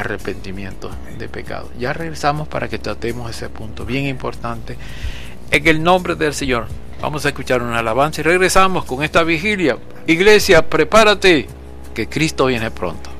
arrepentimiento de pecado. Ya regresamos para que tratemos ese punto bien importante. En el nombre del Señor, vamos a escuchar una alabanza y regresamos con esta vigilia. Iglesia, prepárate, que Cristo viene pronto.